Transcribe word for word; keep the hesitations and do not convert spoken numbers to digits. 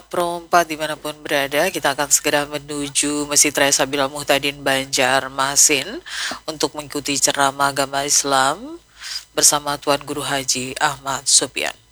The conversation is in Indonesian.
Sahabat Pro empat dimanapun berada, kita akan segera menuju Masjid Raya Sabilal Muhtadin Banjarmasin untuk mengikuti ceramah agama Islam bersama Tuan Guru Haji Ahmad Sufyan.